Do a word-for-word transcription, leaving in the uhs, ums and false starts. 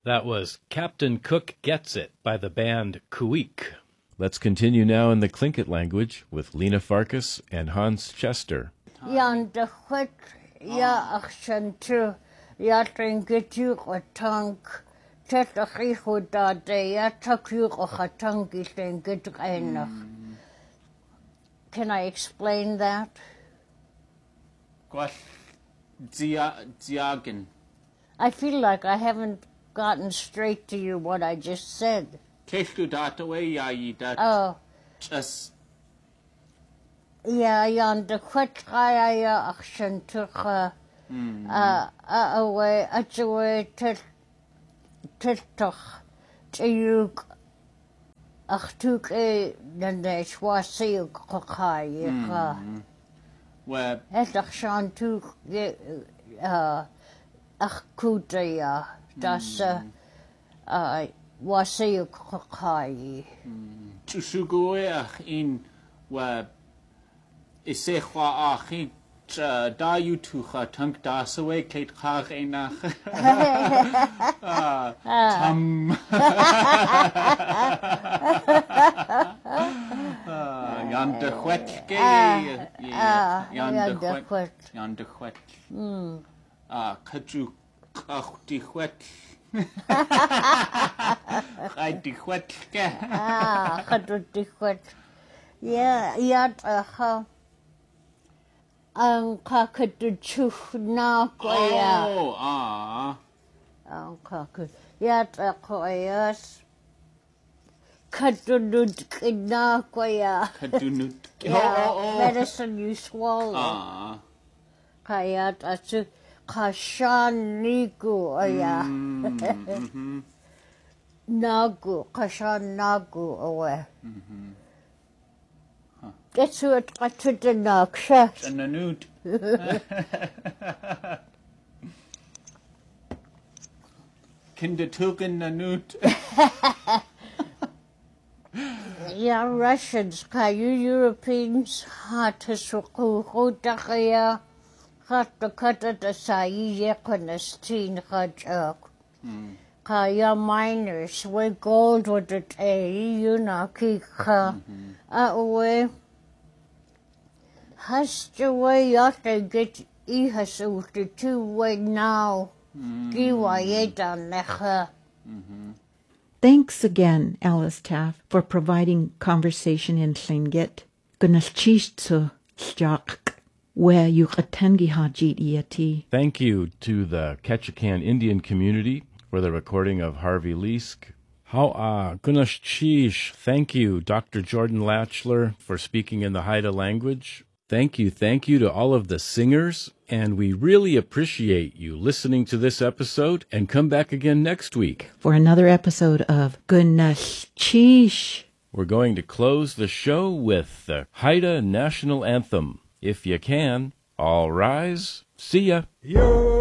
That was Captain Cook Gets It by the band Kuik. Let's continue now in the Tlingit language with Lena Farkas and Hans Chester. Jan de Chwit, ja achshantu, ja trinkitu tank, tet achihu dade, ja takyu ochatanki tinkit einach. Can I explain that? Gwall diagen. I feel like I haven't gotten straight to you what I just said. Keshtu dat away ya yi dat. Oh, Just ja, Jan de Chwit, ja, ja achshantu, uh, away, achaway, tet, tetach, tiyuk, achtuk e, nande shwasiyuk kokai, where Etach shantuk, uh, achkutaya, das, uh, wasiyuk kokai. Tusuguach in where isechwa achi da you tucha tank das away kate khag enach. Tam Jan de Chwetke. Jan de Chwet. Jan de Chwet. Ah, Kaju ach die Chwet. I die Chwetke. Ah, chadut di Chwet. Yeah, yat, uh, ang kakadutchuch na koya. Oh, ah. Ang kakad. Yat, uh, koyas. Kadunut kina koya. Kadunut. Yeah, Oh, oh, oh. medicine you swallow. Ah. Kayat asu kashan niku oya. Nagu, kashan nagu owe. Get to it, got to the nakshat. And a nude. Kinder Tugen a nude. Yeah, Russians, kayu Europeans, hatasuku hudakaya, hatakata the sayi yekonestin hajak. Kaya miners, we gold with the tay, you know, kika. Awe. Hastaway yata get ihasu the two way now. Giwa yeta necha. Thanks again, Alice Taff, for providing conversation in Tlingit. Gunalchistsu stjak, where you atangi hajit iati. Thank you to the Ketchikan Indian community for the recording of Harvey Leask. How Gunashchish. Thank you, Doctor Jordan Latchler, for speaking in the Haida language. Thank you, thank you to all of the singers, and we really appreciate you listening to this episode, and come back again next week For another episode of Gunalchish. We're going to close the show with the Haida National Anthem. If you can, all rise. See ya. Yo!